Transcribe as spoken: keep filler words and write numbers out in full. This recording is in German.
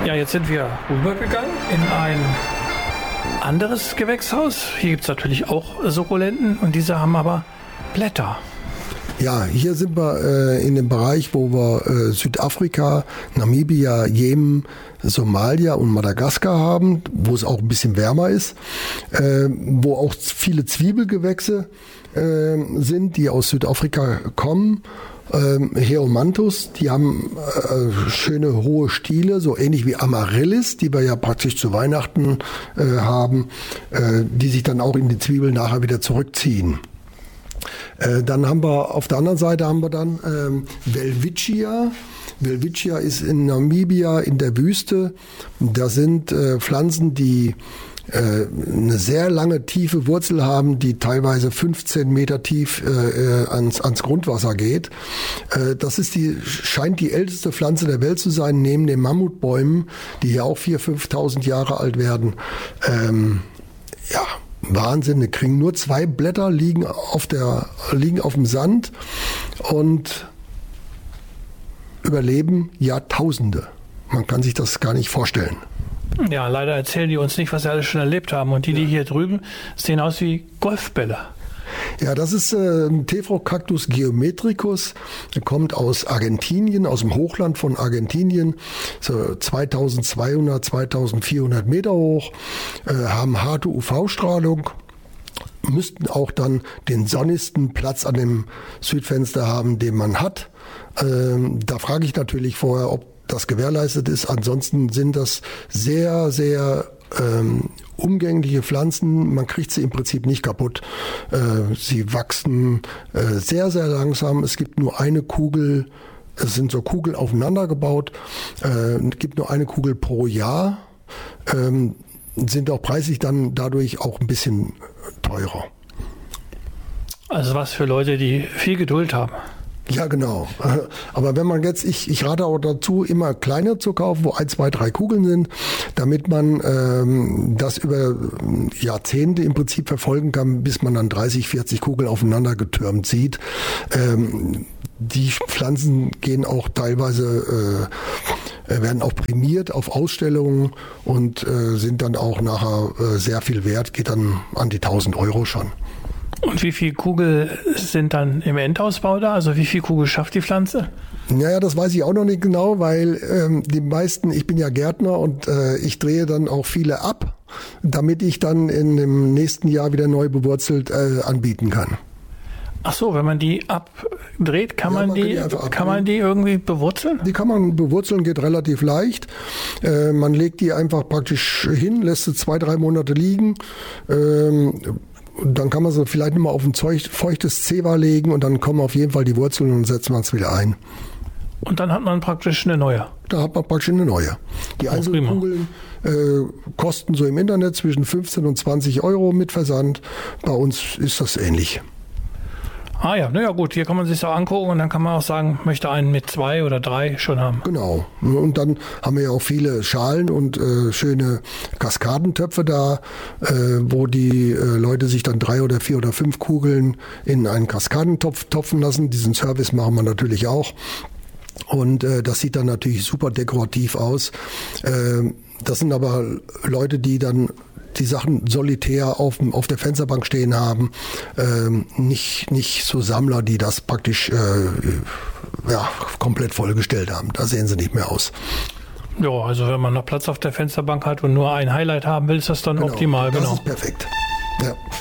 Ja, jetzt sind wir rübergegangen in ein anderes Gewächshaus. Hier gibt es natürlich auch Sukkulenten und diese haben aber Blätter. Ja, hier sind wir äh, in dem Bereich, wo wir äh, Südafrika, Namibia, Jemen, Somalia und Madagaskar haben, wo es auch ein bisschen wärmer ist, äh, wo auch viele Zwiebelgewächse äh, sind, die aus Südafrika kommen. Ähm, Heomanthus, die haben äh, schöne hohe Stiele, so ähnlich wie Amaryllis, die wir ja praktisch zu Weihnachten äh, haben, äh, die sich dann auch in die Zwiebeln nachher wieder zurückziehen. Äh, dann haben wir auf der anderen Seite haben wir dann ähm, Welwitschia. Welwitschia ist in Namibia in der Wüste. Da sind äh, Pflanzen, die äh, eine sehr lange tiefe Wurzel haben, die teilweise fünfzehn Meter tief äh, ans, ans Grundwasser geht. Äh, das ist die, scheint die älteste Pflanze der Welt zu sein, neben den Mammutbäumen, die hier auch viertausend, fünftausend Jahre alt werden. Ähm, ja, Wahnsinn, die kriegen nur zwei Blätter, liegen auf, der, liegen auf dem Sand und überleben Jahrtausende. Man kann sich das gar nicht vorstellen. Ja, leider erzählen die uns nicht, was sie alles schon erlebt haben. Und die, die hier drüben, sehen aus wie Golfbälle. Ja, das ist äh, ein Tephrocarpus geometricus. Der kommt aus Argentinien, aus dem Hochland von Argentinien. So zweitausendzweihundert, zweitausendvierhundert Meter hoch, äh, haben harte U V-Strahlung. Müssten auch dann den sonnigsten Platz an dem Südfenster haben, den man hat. Ähm, da frage ich natürlich vorher, ob das gewährleistet ist. Ansonsten sind das sehr, sehr ähm, umgängliche Pflanzen. Man kriegt sie im Prinzip nicht kaputt. Äh, sie wachsen äh, sehr, sehr langsam. Es gibt nur eine Kugel. Es sind so Kugeln aufeinander gebaut. Äh, es gibt nur eine Kugel pro Jahr. Ähm, sind auch preislich dann dadurch auch ein bisschen teurer. Also was für Leute, die viel Geduld haben. Ja, genau. Aber wenn man jetzt, ich, ich rate auch dazu, immer kleiner zu kaufen, wo ein, zwei, drei Kugeln sind, damit man ähm, das über Jahrzehnte im Prinzip verfolgen kann, bis man dann dreißig, vierzig Kugeln aufeinander getürmt sieht. Ähm, die Pflanzen gehen auch teilweise, äh, werden auch prämiert auf Ausstellungen und äh, sind dann auch nachher äh, sehr viel wert, geht dann an die tausend Euro schon. Und wie viel Kugel sind dann im Endausbau da? Also wie viel Kugel schafft die Pflanze? Naja, das weiß ich auch noch nicht genau, weil ähm, die meisten, ich bin ja Gärtner und äh, ich drehe dann auch viele ab, damit ich dann in dem nächsten Jahr wieder neu bewurzelt äh, anbieten kann. Ach so, wenn man die abdreht, kann, ja, man, man die, kann, die kann man die irgendwie bewurzeln? Die kann man bewurzeln, geht relativ leicht. Äh, man legt die einfach praktisch hin, lässt sie zwei, drei Monate liegen. Ähm, Dann kann man sie vielleicht nochmal auf ein feuchtes Zewa legen und dann kommen auf jeden Fall die Wurzeln und setzen wir es wieder ein. Und dann hat man praktisch eine neue? Da hat man praktisch eine neue. Die oh, einzelnen Kugeln äh, kosten so im Internet zwischen fünfzehn und zwanzig Euro mit Versand. Bei uns ist das ähnlich. Ah ja, naja gut, hier kann man sich so angucken und dann kann man auch sagen, möchte einen mit zwei oder drei schon haben. Genau. Und dann haben wir ja auch viele Schalen und äh, schöne Kaskadentöpfe da, äh, wo die äh, Leute sich dann drei oder vier oder fünf Kugeln in einen Kaskadentopf topfen lassen. Diesen Service machen wir natürlich auch. Und äh, das sieht dann natürlich super dekorativ aus. Äh, das sind aber Leute, die dann die Sachen solitär auf, auf der Fensterbank stehen haben, ähm, nicht, nicht so Sammler, die das praktisch äh, ja, komplett vollgestellt haben. Da sehen sie nicht mehr aus. Ja, also wenn man noch Platz auf der Fensterbank hat und nur ein Highlight haben will, ist das dann genau, optimal. Das genau. ist perfekt. Ja.